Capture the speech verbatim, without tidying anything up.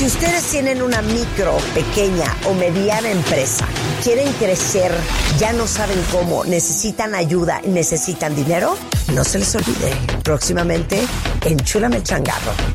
Si ustedes tienen una micro, pequeña o mediana empresa, quieren crecer, ya no saben cómo, necesitan ayuda, necesitan dinero, no se les olvide, próximamente, enchúlame el changarro.